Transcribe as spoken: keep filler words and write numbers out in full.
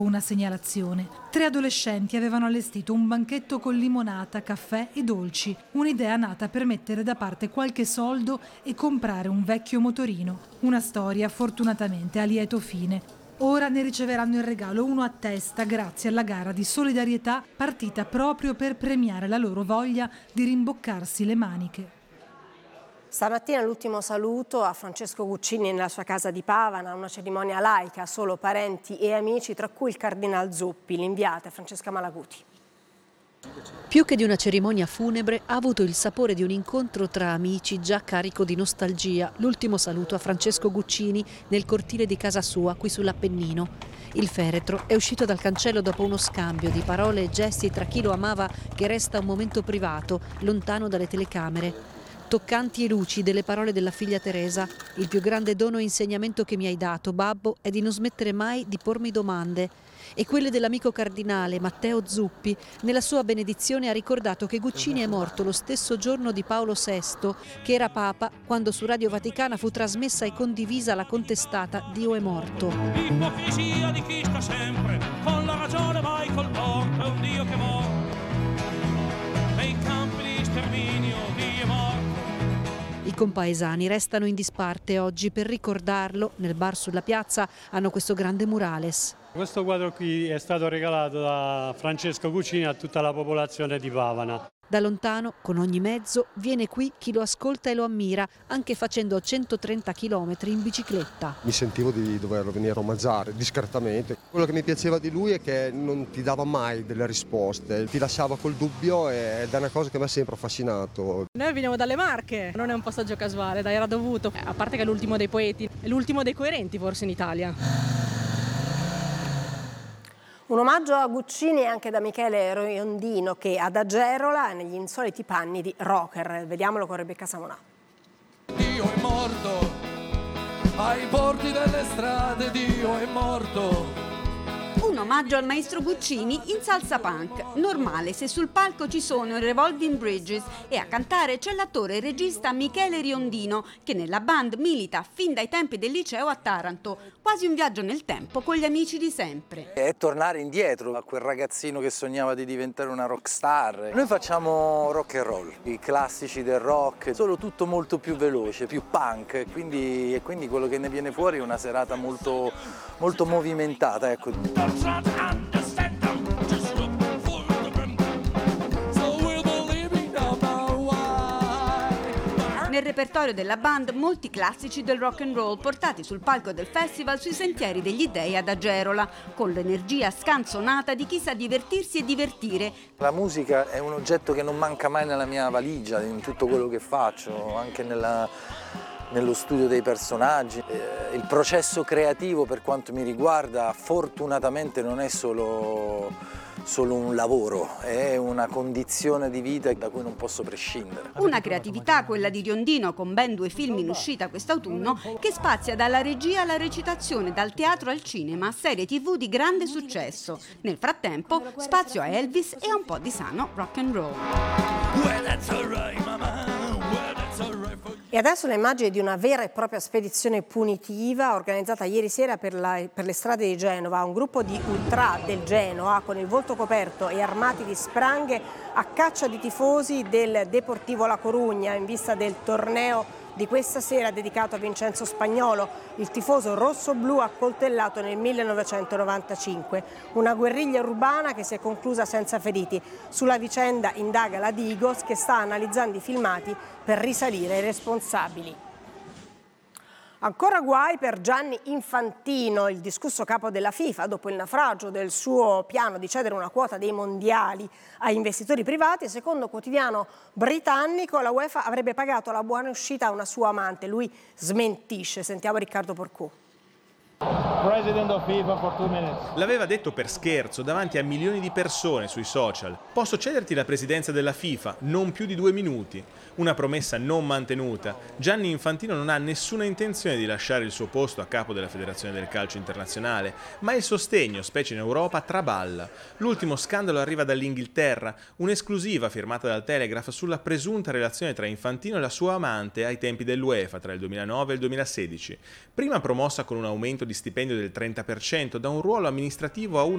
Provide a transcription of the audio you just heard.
Una segnalazione. Tre adolescenti avevano allestito un banchetto con limonata, caffè e dolci. Un'idea nata per mettere da parte qualche soldo e comprare un vecchio motorino. Una storia fortunatamente a lieto fine. Ora ne riceveranno in regalo uno a testa grazie alla gara di solidarietà partita proprio per premiare la loro voglia di rimboccarsi le maniche. Stamattina l'ultimo saluto a Francesco Guccini nella sua casa di Pavana, una cerimonia laica, solo parenti e amici, tra cui il Cardinal Zuppi. L'inviata è Francesca Malaguti. Più che di una cerimonia funebre ha avuto il sapore di un incontro tra amici già carico di nostalgia. L'ultimo saluto a Francesco Guccini nel cortile di casa sua qui sull'Appennino. Il feretro è uscito dal cancello dopo uno scambio di parole e gesti tra chi lo amava, che resta un momento privato, lontano dalle telecamere. Toccanti e lucide le parole della figlia Teresa. Il più grande dono e insegnamento che mi hai dato, babbo, è di non smettere mai di pormi domande. E quelle dell'amico cardinale Matteo Zuppi, nella sua benedizione ha ricordato che Guccini è morto lo stesso giorno di Paolo sesto, che era papa, quando su Radio Vaticana fu trasmessa e condivisa la contestata Dio è morto. L'ipocrisia di chi sta sempre con la ragione mai col torto, è un Dio che muore nei campi di sterminio, Dio è morto. I compaesani restano in disparte oggi per ricordarlo. Nel bar sulla piazza hanno questo grande murales. Questo quadro qui è stato regalato da Francesco Guccini a tutta la popolazione di Pavana. Da lontano, con ogni mezzo, viene qui chi lo ascolta e lo ammira, anche facendo centotrenta chilometri in bicicletta. Mi sentivo di doverlo venire a omaggiare discretamente. Quello che mi piaceva di lui è che non ti dava mai delle risposte, ti lasciava col dubbio ed è una cosa che mi ha sempre affascinato. Noi veniamo dalle Marche, non è un passaggio casuale, dai, era dovuto. A parte che è l'ultimo dei poeti, è l'ultimo dei coerenti forse in Italia. Un omaggio a Guccini anche da Michele Riondino, che ad Agerola è negli insoliti panni di rocker. Vediamolo con Rebecca Samonà. Dio è morto, ai bordi delle strade Dio è morto. Un omaggio al maestro Guccini in salsa punk. Normale se sul palco ci sono i Revolving Bridges e a cantare c'è l'attore e regista Michele Riondino, che nella band milita fin dai tempi del liceo a Taranto. Quasi un viaggio nel tempo con gli amici di sempre. È tornare indietro a quel ragazzino che sognava di diventare una rockstar. Noi facciamo rock and roll, i classici del rock, solo tutto molto più veloce, più punk, quindi, e quindi quello che ne viene fuori è una serata molto, molto movimentata, ecco. Nel repertorio della band molti classici del rock and roll portati sul palco del festival sui sentieri degli dei ad Agerola, con l'energia scanzonata di chi sa divertirsi e divertire. La musica è un oggetto che non manca mai nella mia valigia, in tutto quello che faccio, anche nella, nello studio dei personaggi. Eh, il processo creativo, per quanto mi riguarda, fortunatamente non è solo... solo un lavoro, è una condizione di vita da cui non posso prescindere. Una creatività, quella di Riondino, con ben due film in uscita quest'autunno, che spazia dalla regia alla recitazione, dal teatro al cinema, serie tivù di grande successo. Nel frattempo, spazio a Elvis e a un po' di sano rock and roll. E adesso le immagini di una vera e propria spedizione punitiva organizzata ieri sera per, la, per le strade di Genova. Un gruppo di ultra del Genoa con il volto coperto e armati di spranghe a caccia di tifosi del Deportivo La Corugna in vista del torneo di questa sera dedicato a Vincenzo Spagnolo, il tifoso rosso-blu accoltellato nel millenovecentonovantacinque. Una guerriglia urbana che si è conclusa senza feriti. Sulla vicenda indaga la Digos, che sta analizzando i filmati per risalire ai responsabili. Ancora guai per Gianni Infantino, il discusso capo della FIFA, dopo il naufragio del suo piano di cedere una quota dei mondiali a investitori privati. Secondo quotidiano britannico, la UEFA avrebbe pagato la buona uscita a una sua amante. Lui smentisce. Sentiamo Riccardo Porcù. L'aveva detto per scherzo davanti a milioni di persone sui social. Posso cederti la presidenza della FIFA, non più di due minuti. Una promessa non mantenuta. Gianni Infantino non ha nessuna intenzione di lasciare il suo posto a capo della Federazione del Calcio Internazionale, ma il sostegno, specie in Europa, traballa. L'ultimo scandalo arriva dall'Inghilterra, un'esclusiva firmata dal Telegraph sulla presunta relazione tra Infantino e la sua amante ai tempi dell'UEFA tra il duemilanove e il duemilasedici. Prima promossa con un aumento di stipendio del trenta per cento da un ruolo amministrativo a uno